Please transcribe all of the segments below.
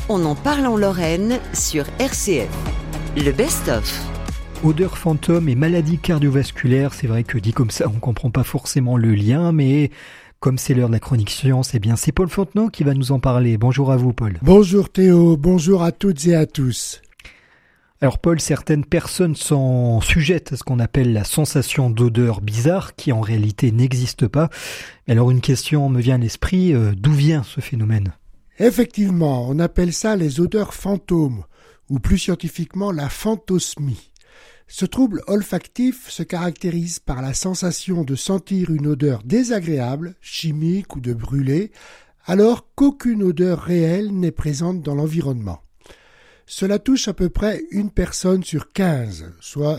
On en parle en Lorraine sur RCF. Le best-of. Odeur fantôme et maladie cardiovasculaire, c'est vrai que dit comme ça, on comprend pas forcément le lien, mais comme c'est l'heure de la chronique science, c'est Paul Fontenot qui va nous en parler. Bonjour à vous, Paul. Bonjour Théo, bonjour à toutes et à tous. Alors Paul, certaines personnes sont sujettes à ce qu'on appelle la sensation d'odeur bizarre, qui en réalité n'existe pas. Alors une question me vient à l'esprit, d'où vient ce phénomène ? Effectivement, on appelle ça les odeurs fantômes, ou plus scientifiquement la phantosmie. Ce trouble olfactif se caractérise par la sensation de sentir une odeur désagréable, chimique ou de brûlé, alors qu'aucune odeur réelle n'est présente dans l'environnement. Cela touche à peu près une personne sur 15, soit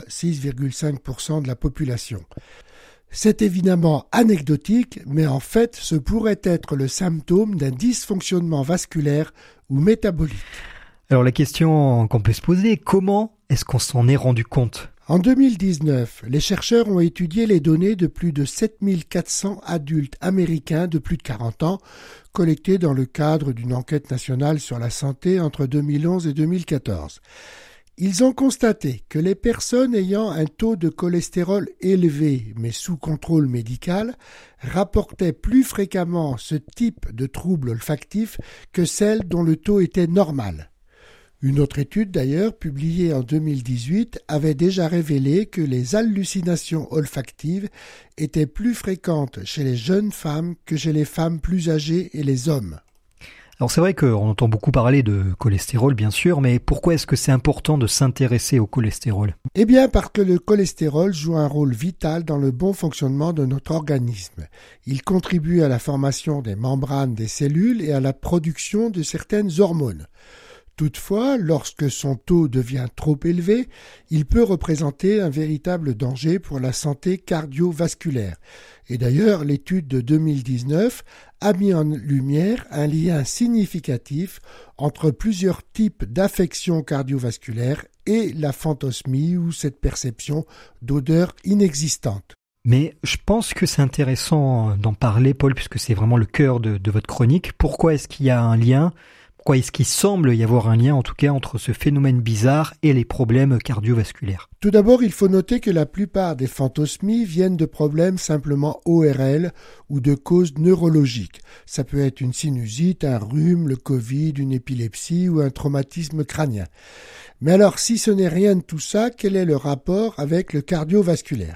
6,5% de la population. C'est évidemment anecdotique, mais en fait, ce pourrait être le symptôme d'un dysfonctionnement vasculaire ou métabolique. Alors la question qu'on peut se poser, comment est-ce qu'on s'en est rendu compte ? En 2019, les chercheurs ont étudié les données de plus de 7400 adultes américains de plus de 40 ans, collectées dans le cadre d'une enquête nationale sur la santé entre 2011 et 2014. Ils ont constaté que les personnes ayant un taux de cholestérol élevé, mais sous contrôle médical, rapportaient plus fréquemment ce type de trouble olfactif que celles dont le taux était normal. Une autre étude d'ailleurs, publiée en 2018, avait déjà révélé que les hallucinations olfactives étaient plus fréquentes chez les jeunes femmes que chez les femmes plus âgées et les hommes. Alors c'est vrai qu'on entend beaucoup parler de cholestérol bien sûr, mais pourquoi est-ce que c'est important de s'intéresser au cholestérol ? Eh bien parce que le cholestérol joue un rôle vital dans le bon fonctionnement de notre organisme. Il contribue à la formation des membranes des cellules et à la production de certaines hormones. Toutefois, lorsque son taux devient trop élevé, il peut représenter un véritable danger pour la santé cardiovasculaire. Et d'ailleurs, l'étude de 2019 a mis en lumière un lien significatif entre plusieurs types d'affections cardiovasculaires et la phantosmie ou cette perception d'odeur inexistante. Mais je pense que c'est intéressant d'en parler, Paul, puisque c'est vraiment le cœur de votre chronique. Pourquoi est-ce qu'il y a un lien ? Pourquoi est-ce qu'il semble y avoir un lien, en tout cas, entre ce phénomène bizarre et les problèmes cardiovasculaires ? Tout d'abord, il faut noter que la plupart des phantosmies viennent de problèmes simplement ORL ou de causes neurologiques. Ça peut être une sinusite, un rhume, le Covid, une épilepsie ou un traumatisme crânien. Mais alors, si ce n'est rien de tout ça, quel est le rapport avec le cardiovasculaire ?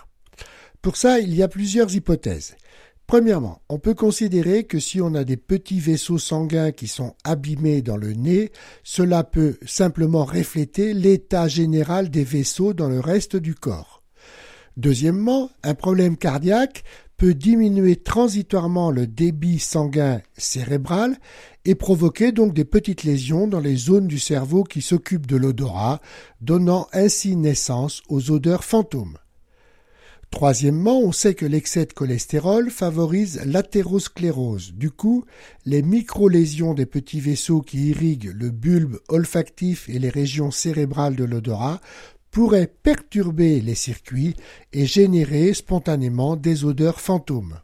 Pour ça, il y a plusieurs hypothèses. Premièrement, on peut considérer que si on a des petits vaisseaux sanguins qui sont abîmés dans le nez, cela peut simplement refléter l'état général des vaisseaux dans le reste du corps. Deuxièmement, un problème cardiaque peut diminuer transitoirement le débit sanguin cérébral et provoquer donc des petites lésions dans les zones du cerveau qui s'occupent de l'odorat, donnant ainsi naissance aux odeurs fantômes. Troisièmement, on sait que l'excès de cholestérol favorise l'athérosclérose. Du coup, les micro-lésions des petits vaisseaux qui irriguent le bulbe olfactif et les régions cérébrales de l'odorat pourraient perturber les circuits et générer spontanément des odeurs fantômes.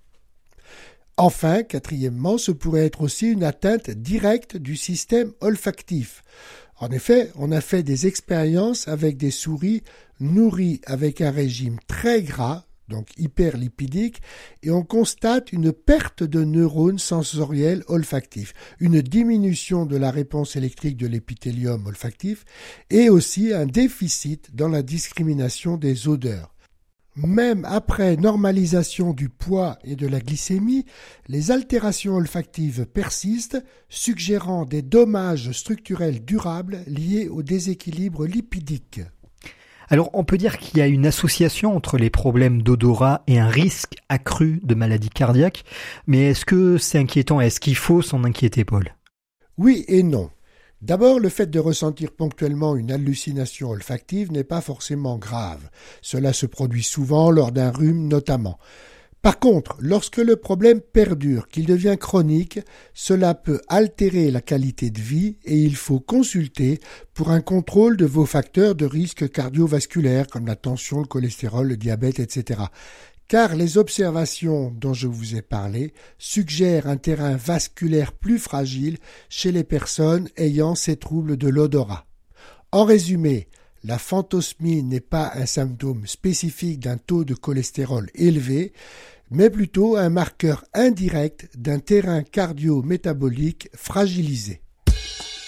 Enfin, quatrièmement, ce pourrait être aussi une atteinte directe du système olfactif. En effet, on a fait des expériences avec des souris nourries avec un régime très gras, donc hyperlipidique, et on constate une perte de neurones sensoriels olfactifs, une diminution de la réponse électrique de l'épithélium olfactif et aussi un déficit dans la discrimination des odeurs. Même après normalisation du poids et de la glycémie, les altérations olfactives persistent, suggérant des dommages structurels durables liés au déséquilibre lipidique. Alors, on peut dire qu'il y a une association entre les problèmes d'odorat et un risque accru de maladie cardiaque, mais est-ce que c'est inquiétant ? Est-ce qu'il faut s'en inquiéter, Paul ? Oui et non. D'abord, le fait de ressentir ponctuellement une hallucination olfactive n'est pas forcément grave. Cela se produit souvent lors d'un rhume notamment. Par contre, lorsque le problème perdure, qu'il devient chronique, cela peut altérer la qualité de vie et il faut consulter pour un contrôle de vos facteurs de risque cardiovasculaire comme la tension, le cholestérol, le diabète, etc. car les observations dont je vous ai parlé suggèrent un terrain vasculaire plus fragile chez les personnes ayant ces troubles de l'odorat. En résumé, la phantosmie n'est pas un symptôme spécifique d'un taux de cholestérol élevé, mais plutôt un marqueur indirect d'un terrain cardio-métabolique fragilisé.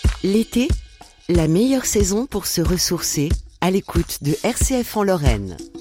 L'été, la meilleure saison pour se ressourcer à l'écoute de RCF en Lorraine.